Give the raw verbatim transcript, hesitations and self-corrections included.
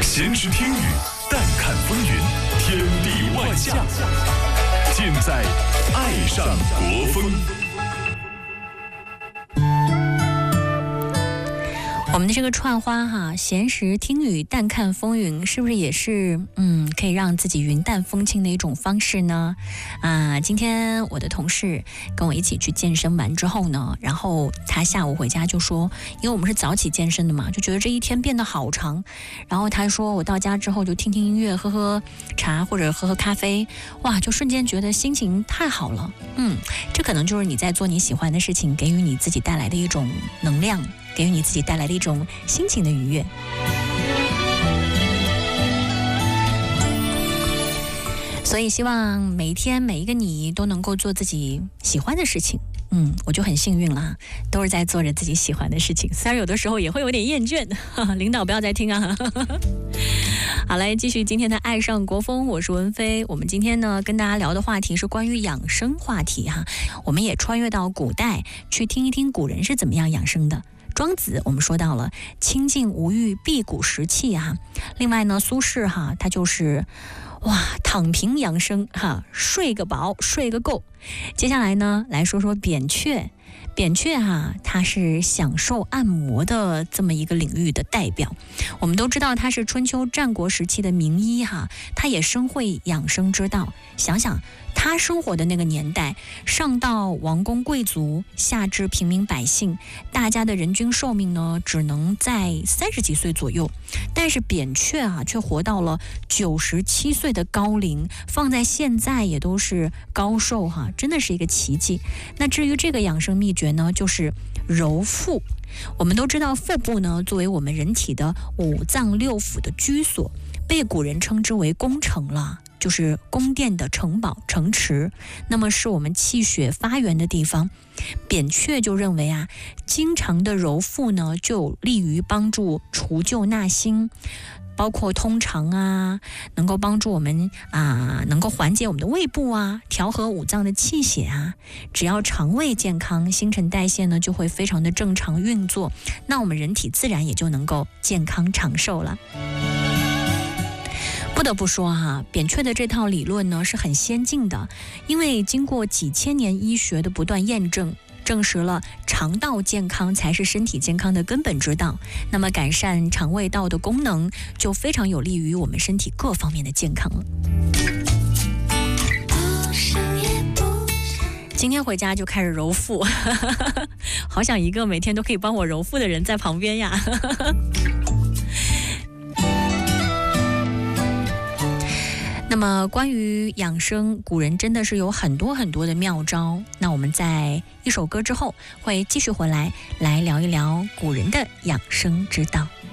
闲时听雨，淡看风云，天地万象，尽在爱上国风。 我们的这个串花哈，闲时听雨，淡看风云，是不是也是嗯，可以让自己云淡风轻的一种方式呢？啊，今天我的同事跟我一起去健身完之后呢，然后他下午回家就说，因为我们是早起健身的嘛，就觉得这一天变得好长。然后他说，我到家之后就听听音乐，喝喝茶或者喝喝咖啡，哇，就瞬间觉得心情太好了。嗯，这可能就是你在做你喜欢的事情，给予你自己带来的一种能量。给予你自己带来的一种心情的愉悦。所以希望每一天每一个你都能够做自己喜欢的事情。嗯，我就很幸运了，都是在做着自己喜欢的事情，虽然有的时候也会有点厌倦，呵呵，领导不要再听啊。好，来继续今天的爱上国风，我是文飞。我们今天呢跟大家聊的话题是关于养生话题哈，我们也穿越到古代去听一听古人是怎么样养生的。庄子我们说到了清静无欲，辟谷食气哈。另外呢，苏轼哈，他就是哇躺平养生哈，睡个饱，睡个够。接下来呢，来说说扁鹊。扁鹊哈，他是享受按摩的这么一个领域的代表。我们都知道他是春秋战国时期的名医哈，他也深会养生之道。想想他生活的那个年代，上到王公贵族，下至平民百姓，大家的人均寿命呢，只能在三十几岁左右。但是扁鹊啊，却活到了九十七岁的高龄，放在现在也都是高寿哈，真的是一个奇迹。那至于这个养生秘诀呢，就是揉腹。我们都知道腹部呢，作为我们人体的五脏六腑的居所，被古人称之为宫城了，就是宫殿的城堡、城池，那么是我们气血发源的地方。扁鹊就认为啊，经常的揉腹呢，就有利于帮助除旧纳新，包括通肠啊，能够帮助我们啊，能够缓解我们的胃部啊，调和五脏的气血啊。只要肠胃健康，新陈代谢呢就会非常的正常运作，那我们人体自然也就能够健康长寿了。不得不说哈，扁鹊的这套理论呢是很先进的，因为经过几千年医学的不断验证，证实了肠道健康才是身体健康的根本之道。那么改善肠胃道的功能，就非常有利于我们身体各方面的健康了。今天回家就开始揉腹，好想一个每天都可以帮我揉腹的人在旁边呀。那么关于养生，古人真的是有很多很多的妙招。那我们在一首歌之后会继续回来来聊一聊古人的养生之道。